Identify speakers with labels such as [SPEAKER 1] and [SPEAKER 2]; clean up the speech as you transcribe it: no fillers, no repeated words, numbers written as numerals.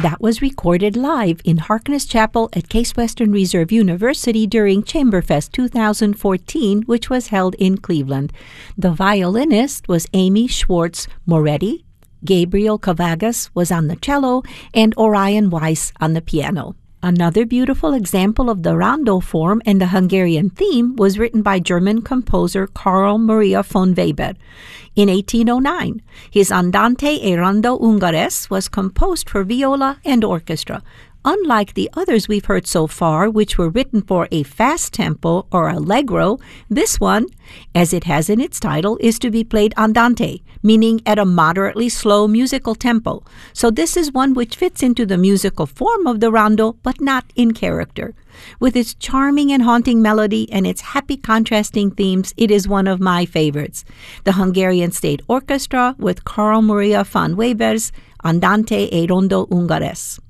[SPEAKER 1] That was recorded live in Harkness Chapel at Case Western Reserve University during Chamberfest 2014, which was held in Cleveland. The violinist was Amy Schwartz Moretti, Gabriel Kavagas was on the cello, and Orion Weiss on the piano. Another beautiful example of the rondo form and the Hungarian theme was written by German composer Carl Maria von Weber. In 1809, his Andante e Rondo Ungares was composed for viola and orchestra. Unlike the others we've heard so far, which were written for a fast tempo or allegro, this one, as it has in its title, is to be played andante, meaning at a moderately slow musical tempo. So this is one which fits into the musical form of the rondo, but not in character. With its charming and haunting melody and its happy contrasting themes, it is one of my favorites. The Hungarian State Orchestra with Carl Maria von Weber's Andante e Rondo Ungares.